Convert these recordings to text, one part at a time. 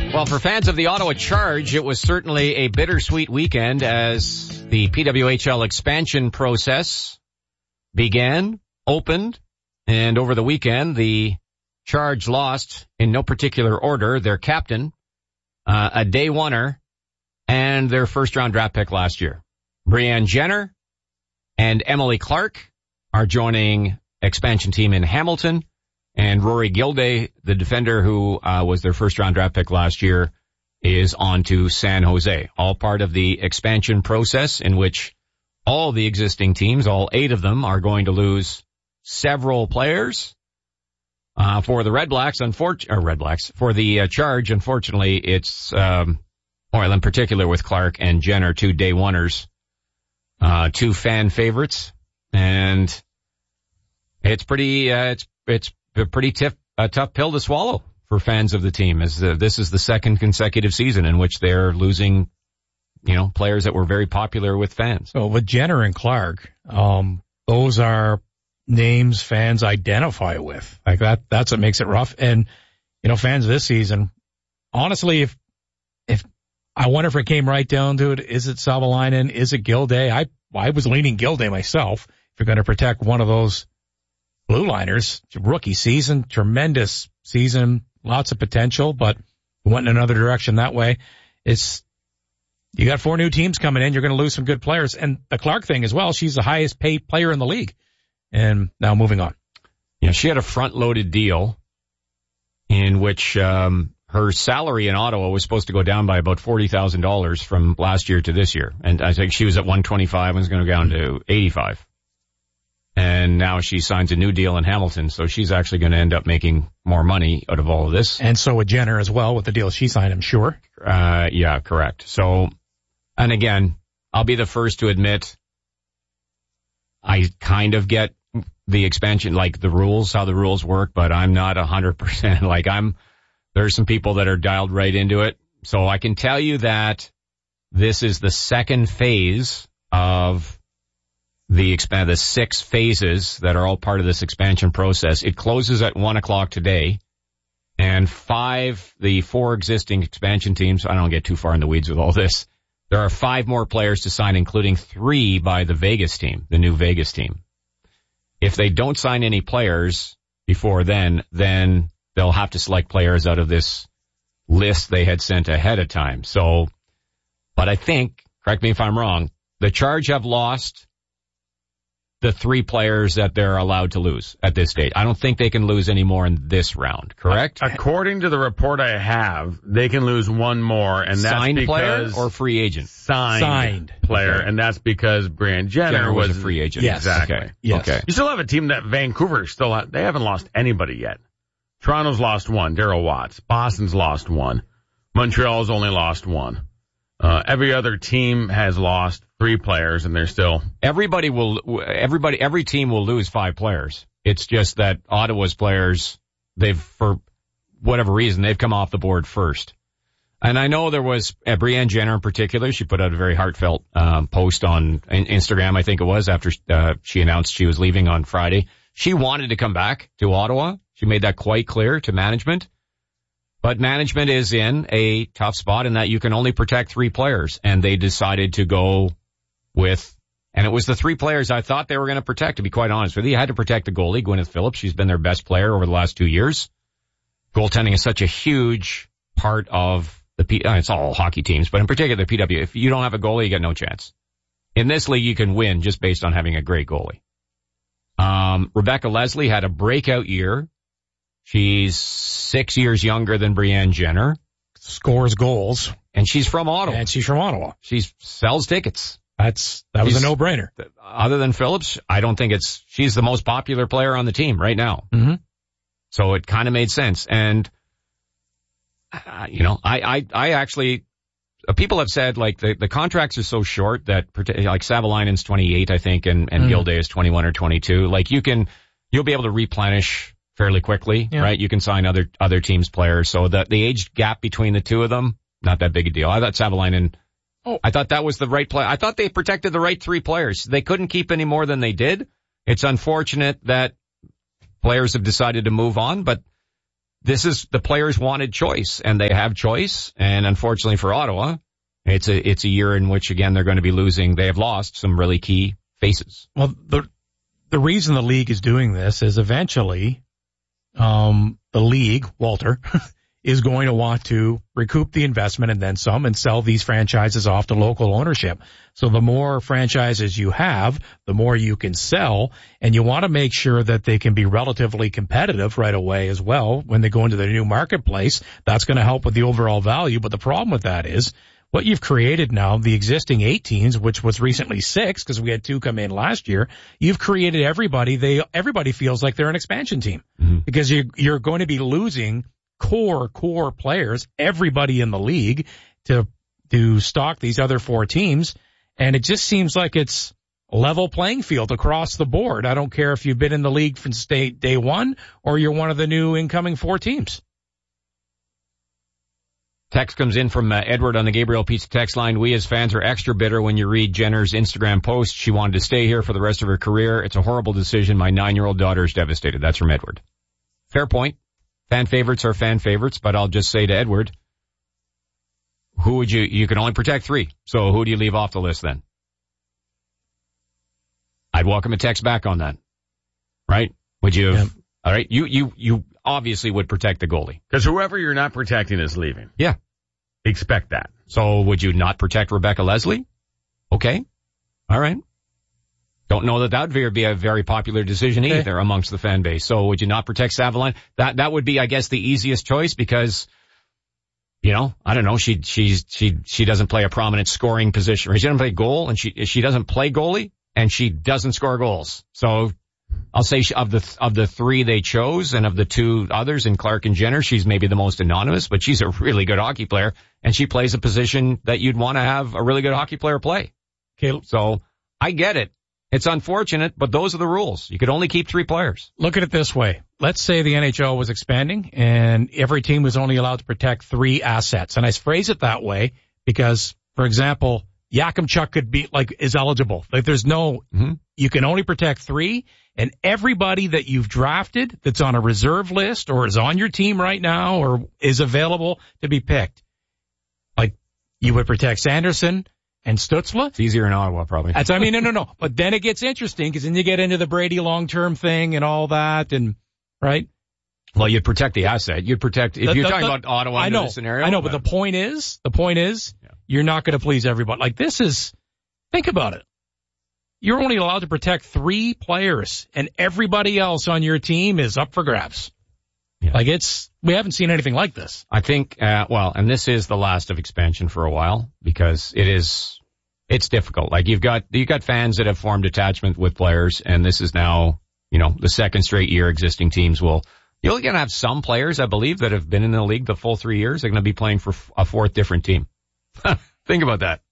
Well, for fans of the Ottawa Charge, it was certainly a bittersweet weekend as the PWHL expansion process opened, and over the weekend, the Charge lost, in no particular order, their captain, a day oneer, and their first-round draft pick last year. Brianne Jenner and Emily Clark are joining expansion team in Hamilton. And Rory Gilday, the defender who was their first-round draft pick last year, is on to San Jose. All part of the expansion process in which all the existing teams, all 8 of them, are going to lose several players. For the for the Charge, unfortunately, it's, well, in particular with Clark and Jenner, 2 day oneers, 2 fan favorites. And it's it's a pretty tough pill to swallow for fans of the team, as this is the second consecutive season in which they're losing, players that were very popular with fans. So with Jenner and Clark, those are names fans identify with. Like that's what makes it rough. And, fans this season, honestly, if I wonder if it came right down to it, is it Savalainen? Is it Gilday? I was leaning Gilday myself. If you're going to protect one of those blue liners, rookie season, tremendous season, lots of potential, but went in another direction that way. You got 4 new teams coming in. You're going to lose some good players. And the Clark thing as well, she's the highest paid player in the league. And now moving on. Yeah, she had a front-loaded deal in which her salary in Ottawa was supposed to go down by about $40,000 from last year to this year. And I think she was at 125 and was going to go down to 85. And now she signs a new deal in Hamilton, so she's actually going to end up making more money out of all of this. And so with Jenner as well, with the deal she signed, I'm sure. Yeah, correct. So, and again, I'll be the first to admit I kind of get the expansion, like the rules, how the rules work, but I'm not 100%. There's some people that are dialed right into it. So I can tell you that this is the second phase of the 6 phases that are all part of this expansion process. It closes at 1:00 today, and the 4 existing expansion teams, I don't get too far in the weeds with all this. There are 5 more players to sign, including 3 by the Vegas team, the new Vegas team. If they don't sign any players before then they'll have to select players out of this list they had sent ahead of time. So, but I think, correct me if I'm wrong, the Charge have lost the 3 players that they're allowed to lose at this stage. I don't think they can lose any more in this round, correct? According to the report I have, they can lose 1 more, and that's signed because... player or free agent? Signed player, okay. And that's because Brianne Jenner was a free agent. Yes. Exactly. Okay. Yes. Okay. You still have a team that Vancouver they haven't lost anybody yet. Toronto's lost 1, Darryl Watts. Boston's lost 1. Montreal's only lost 1. Every other team has lost 3 players, and they're still... Every team will lose 5 players. It's just that Ottawa's players, for whatever reason, they've come off the board first. And I know there was Brianne Jenner in particular. She put out a very heartfelt post on Instagram, I think it was, after she announced she was leaving on Friday. She wanted to come back to Ottawa. She made that quite clear to management. But management is in a tough spot in that you can only protect 3 players. And they decided to go with, and it was the 3 players I thought they were going to protect, to be quite honest with you. You had to protect the goalie, Gwyneth Phillips. She's been their best player over the last 2 years. Goaltending is such a huge part of it's all hockey teams, but in particular the PW. If you don't have a goalie, you get no chance. In this league, you can win just based on having a great goalie. Rebecca Leslie had a breakout year. She's 6 years younger than Brianne Jenner. Scores goals. And she's from Ottawa. She sells tickets. That was a no-brainer. Other than Phillips, I don't think she's the most popular player on the team right now. Mm-hmm. So it kind of made sense. And, I actually, people have said, like, the contracts are so short that, like, Savalainen's 28, I think, and Gilday is 21 or 22. Like, you'll be able to replenish fairly quickly, right? You can sign other teams' players. So the age gap between the 2 of them, not that big a deal. I thought Savalainen, I thought that was the right play. I thought they protected the right 3 players. They couldn't keep any more than they did. It's unfortunate that players have decided to move on, but this is the players wanted choice, and they have choice. And unfortunately for Ottawa, it's a year in which, again, they're going to be losing. They have lost some really key faces. Well, the reason the league is doing this is eventually, the league, Walter, is going to want to recoup the investment and then some and sell these franchises off to local ownership. So the more franchises you have, the more you can sell, and you want to make sure that they can be relatively competitive right away as well when they go into the new marketplace. That's going to help with the overall value. But the problem with that is what you've created now, the existing 8 teams, which was recently 6 because we had 2 come in last year, you've created everybody. Everybody feels like they're an expansion team because you're going to be losing core players, everybody in the league to stock these other 4 teams. And it just seems like it's a level playing field across the board. I don't care if you've been in the league from day one or you're one of the new incoming 4 teams. Text comes in from Edward on the Gabriel Pizza text line. We as fans are extra bitter when you read Jenner's Instagram post. She wanted to stay here for the rest of her career. It's a horrible decision. My 9-year-old daughter is devastated. That's from Edward. Fair point. Fan favorites are fan favorites, but I'll just say to Edward, who would you can only protect 3. So who do you leave off the list then? I'd welcome a text back on that. Right? Would you? Yeah. All right. You obviously would protect the goalie. Because whoever you're not protecting is leaving. Yeah. Expect that. So would you not protect Rebecca Leslie? Okay. All right. Don't know that would be a very popular decision either amongst the fan base. So would you not protect Savaline? That would be, I guess, the easiest choice because, I don't know, she doesn't play a prominent scoring position. She doesn't play goal and she doesn't play goalie and she doesn't score goals. So I'll say of the 3 they chose and of the 2 others in Clark and Jenner, she's maybe the most anonymous, but she's a really good hockey player and she plays a position that you'd want to have a really good hockey player play. Okay. So I get it. It's unfortunate, but those are the rules. You could only keep 3 players. Look at it this way. Let's say the NHL was expanding and every team was only allowed to protect 3 assets. And I phrase it that way because, for example, Yakimchuk could be is eligible. There's no, you can only protect 3 and everybody that you've drafted that's on a reserve list or is on your team right now or is available to be picked. You would protect Sanderson and Stützle. It's easier in Ottawa, probably. No. But then it gets interesting because then you get into the Brady long-term thing and all that and, right? Well, you'd protect the asset. You'd protect, if you're talking about Ottawa in this scenario. I know, but the point is, you're not going to please everybody. Think about it. You're only allowed to protect 3 players and everybody else on your team is up for grabs. Yeah. We haven't seen anything like this. I think, and this is the last of expansion for a while because it's difficult. You've got fans that have formed attachment with players and this is now, the second straight year existing teams you're going to have some players, I believe, that have been in the league the full 3 years. They're going to be playing for a 4th different team. Think about that.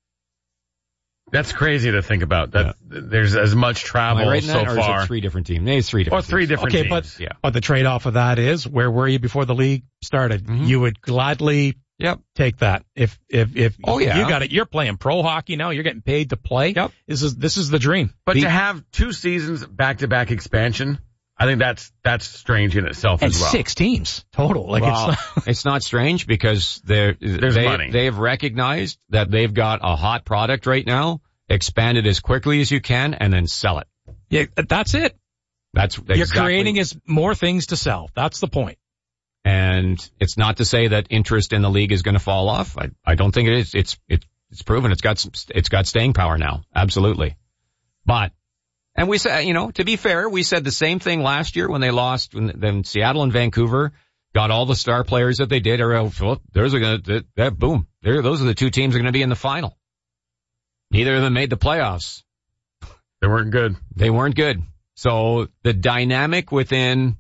That's crazy to think about. That there's as much travel so far. Or is it 3 different teams? Maybe it's 3 different teams. 3 different teams. But the trade-off of that is, where were you before the league started? Mm-hmm. You would gladly take that. If you got it, you're playing pro hockey now. You're getting paid to play. Yep. This is the dream. But to have 2 seasons back-to-back expansion, I think that's strange in itself as well. 6 teams total. It's not strange because there's money. They've recognized that they've got a hot product right now. Expand it as quickly as you can and then sell it. Yeah, that's it. That's exactly. You're creating more things to sell. That's the point. And it's not to say that interest in the league is going to fall off. I don't think it is. It's proven it's got staying power now. Absolutely. But, and we said, to be fair, we said the same thing last year when they lost, when Seattle and Vancouver got all the star players that they did. Those are boom. Those are the 2 teams that are going to be in the final. Neither of them made the playoffs. They weren't good. So the dynamic within,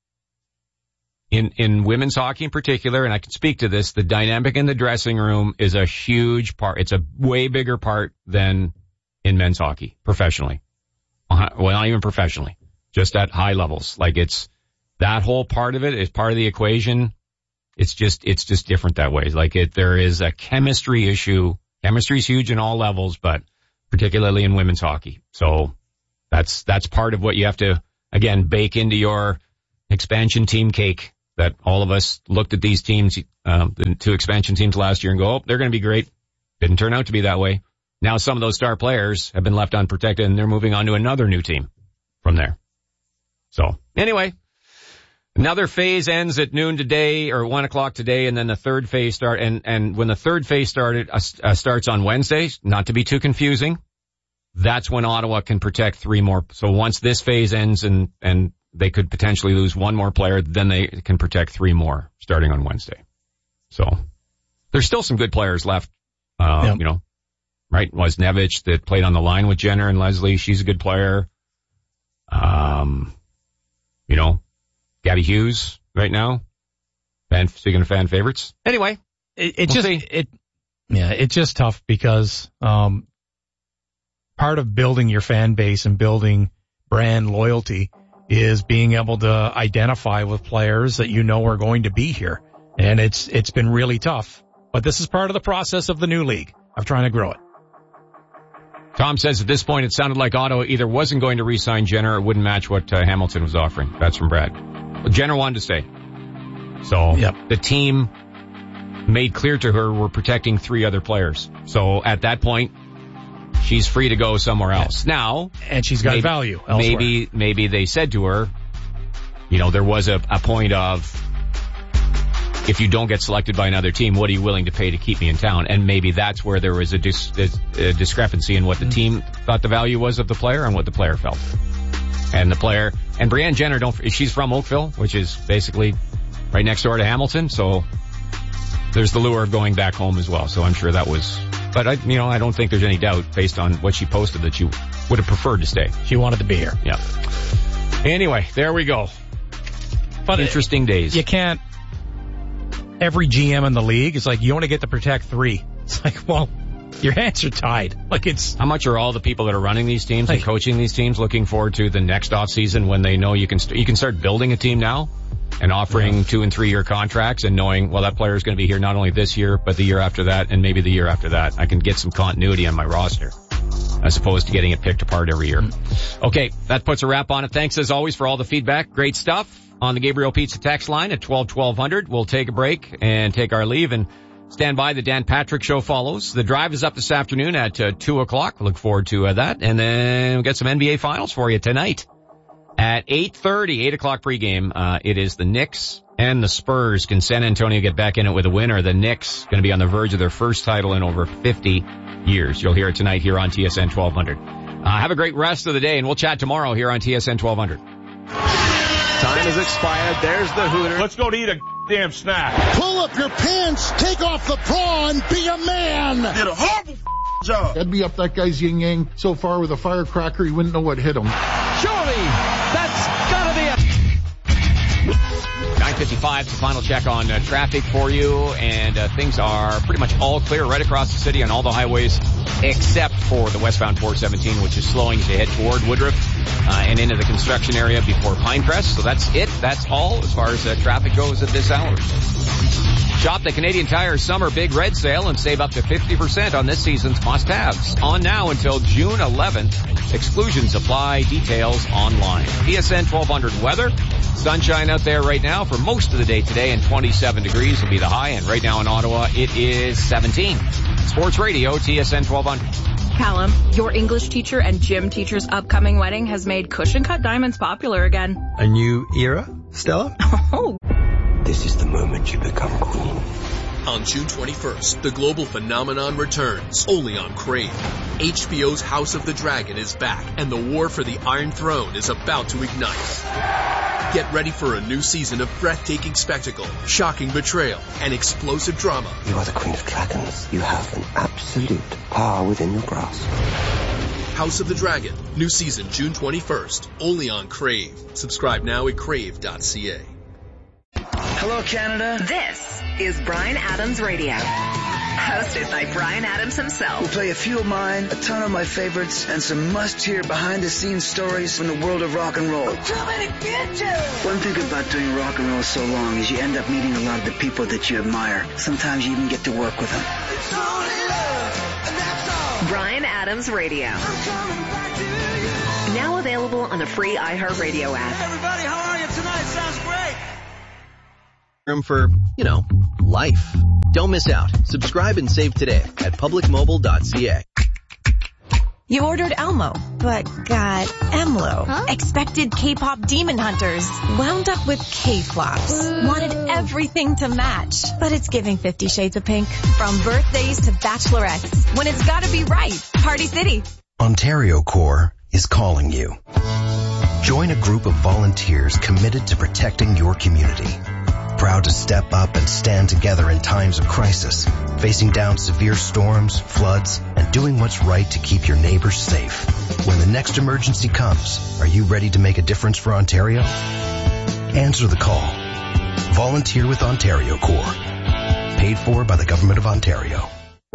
in women's hockey in particular, and I can speak to this, the dynamic in the dressing room is a huge part. It's a way bigger part than in men's hockey professionally. Well, not even professionally, just at high levels. It's that whole part of it is part of the equation. It's just different that way. There is a chemistry issue. Chemistry is huge in all levels, but particularly in women's hockey. So that's part of what you have to, again, bake into your expansion team cake. that all of us looked at these teams, the 2 expansion teams last year and go, oh, they're going to be great. Didn't turn out to be that way. Now some of those star players have been left unprotected and they're moving on to another new team from there. So anyway, another phase ends at noon today or 1 o'clock today, and then the third phase and when the third phase starts on Wednesday, not to be too confusing, that's when Ottawa can protect 3 more. So once this phase ends and they could potentially lose 1 more player, then they can protect 3 more starting on Wednesday. So there's still some good players left, Yep. you know, right? Wozniewicz that played on the line with Jenner and Leslie. She's a good player. You know, Gabby Hughes right now. Speaking of fan favorites. Anyway, it's just tough because, part of building your fan base and building brand loyalty is being able to identify with players that you know are going to be here. And it's been really tough. But this is part of the process of the new league, of trying to grow it. Tom says at this point it sounded like Ottawa either wasn't going to re-sign Jenner or wouldn't match what Hamilton was offering. That's from Brad. Well, Jenner wanted to stay. So The team made clear to her we're protecting 3 other players. So at that point, she's free to go somewhere else. Now, and she's got value elsewhere. Maybe they said to her, you know, there was a point of, if you don't get selected by another team, what are you willing to pay to keep me in town? And maybe that's where there was a discrepancy in what the team thought the value was of the player and what the player felt. And the player, and Brianne Jenner, she's from Oakville, which is basically right next door to Hamilton. So there's the lure of going back home as well. So I'm sure that was, but I don't think there's any doubt based on what she posted that she would have preferred to stay. She wanted to be here. Yeah. Anyway, there we go. But interesting days. You can't, every GM in the league is like, you only get to protect 3. It's like, well, your hands are tied. Like, it's, how much are all the people that are running these teams and coaching these teams looking forward to the next off season when they know you can start building a team now and offering 2 and 3 year contracts and knowing, well, that player is going to be here not only this year, but the year after that and maybe the year after that. I can get some continuity on my roster as opposed to getting it picked apart every year. Okay, that puts a wrap on it. Thanks as always for all the feedback. Great stuff on the Gabriel Pizza text line at 1200. We'll take a break and take our leave and stand by. The Dan Patrick Show follows. The drive is up this afternoon at 2 o'clock. Look forward to that. And then we'll get some NBA finals for you tonight at 8:30, 8 o'clock pregame. It is the Knicks and the Spurs. Can San Antonio get back in it with a winner? The Knicks going to be on the verge of their first title in over 50 years. You'll hear it tonight here on TSN 1200. Have a great rest of the day, and we'll chat tomorrow here on TSN 1200. Time has expired. There's the Hooter. Let's go to eat a damn snack. Pull up your pants, take off the bra, and be a man. Did a horrible job. I'd be up that guy's yin-yang so far with a firecracker he wouldn't know what hit him. Surely, that's gotta be it. 9:55, the final check on traffic for you, and things are pretty much all clear right across the city on all the highways except for the westbound 417, which is slowing as you head toward Woodruff and into the construction area before Pinecrest. So that's it. That's all as far as traffic goes at this hour. Shop the Canadian Tire Summer Big Red Sale and save up to 50% on this season's must-haves. On now until June 11th. Exclusions apply. Details online. TSN 1200 weather. Sunshine out there right now for most of the day today, and 27 degrees will be the high. And right now in Ottawa, it is 17. Sports Radio, TSN 1200. Callum, your English teacher and gym teacher's upcoming wedding has made cushion-cut diamonds popular again. A new era, Stella? Oh. This is the moment you become queen. On June 21st, the global phenomenon returns, only on Crave. HBO's House of the Dragon is back, and the war for the Iron Throne is about to ignite. Get ready for a new season of breathtaking spectacle, shocking betrayal, and explosive drama. You are the Queen of Dragons. You have an absolute power within your grasp. House of the Dragon, new season June 21st, only on Crave. Subscribe now at crave.ca. Hello, Canada. This is Bryan Adams Radio, hosted by Bryan Adams himself. We'll play a few of mine, a ton of my favorites, and some must-hear behind-the-scenes stories from the world of rock and roll. One thing about doing rock and roll so long is you end up meeting a lot of the people that you admire. Sometimes you even get to work with them. Bryan Adams Radio. Now available on the free iHeartRadio app. Everybody, how are you tonight? Sounds great. for, life. Don't miss out. Subscribe and save today at publicmobile.ca. You ordered Elmo, but got Emlo. Huh? Expected K-pop demon hunters. Wound up with K-flops. Wanted everything to match. But it's giving 50 Shades of Pink. From birthdays to bachelorettes. When it's gotta be right. Party City. Ontario Corps is calling you. Join a group of volunteers committed to protecting your community. Proud to step up and stand together in times of crisis, facing down severe storms, floods, and doing what's right to keep your neighbors safe. When the next emergency comes, are you ready to make a difference for Ontario? Answer the call. Volunteer with Ontario Corps. Paid for by the Government of Ontario.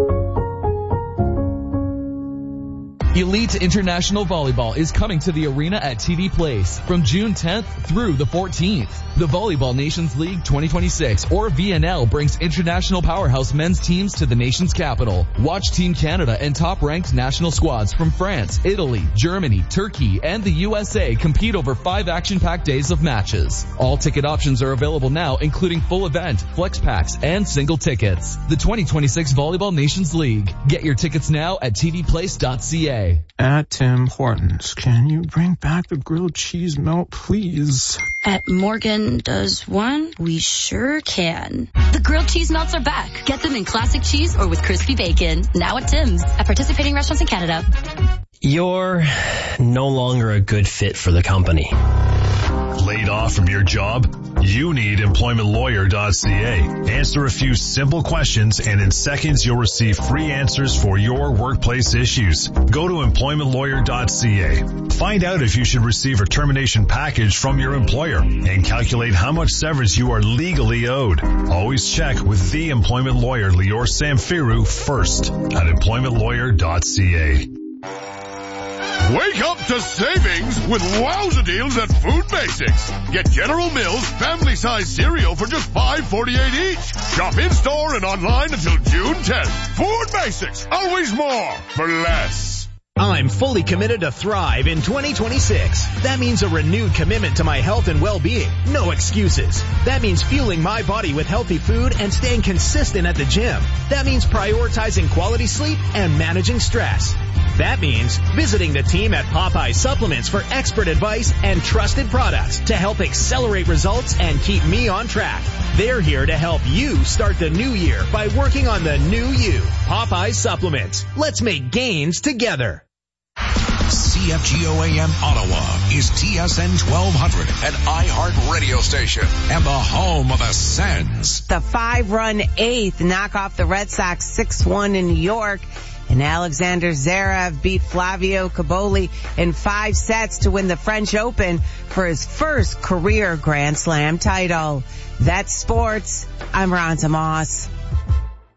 Elite International Volleyball is coming to the arena at TD Place from June 10th through the 14th. The Volleyball Nations League 2026, or VNL, brings international powerhouse men's teams to the nation's capital. Watch Team Canada and top-ranked national squads from France, Italy, Germany, Turkey, and the USA compete over 5 action-packed days of matches. All ticket options are available now, including full event, flex packs, and single tickets. The 2026 Volleyball Nations League. Get your tickets now at tdplace.ca. At Tim Hortons, can you bring back the grilled cheese melt, please? At Morgan Does One? We sure can. The grilled cheese melts are back. Get them in classic cheese or with crispy bacon. Now at Tim's. At participating restaurants in Canada. You're no longer a good fit for the company. Laid off from your job? You need employmentlawyer.ca. Answer a few simple questions and in seconds you'll receive free answers for your workplace issues. Go to employmentlawyer.ca. Find out if you should receive a termination package from your employer and calculate how much severance you are legally owed. Always check with the employment lawyer Lior Samfiru first at employmentlawyer.ca. Wake up to savings with wowza deals at Food Basics. Get General Mills family-size cereal for just $5.48 each. Shop in-store and online until June 10th. Food Basics, always more for less. I'm fully committed to thrive in 2026. That means a renewed commitment to my health and well-being. No excuses. That means fueling my body with healthy food and staying consistent at the gym. That means prioritizing quality sleep and managing stress. That means visiting the team at Popeye Supplements for expert advice and trusted products to help accelerate results and keep me on track. They're here to help you start the new year by working on the new you. Popeye Supplements. Let's make gains together. CFGO AM Ottawa is TSN 1200, an iHeart radio station and the home of the Sens. The 5-run eighth knock off the Red Sox 6-1 in New York. And Alexander Zverev beat Flavio Cobolli in 5 sets to win the French Open for his first career Grand Slam title. That's sports. I'm Ronza Moss.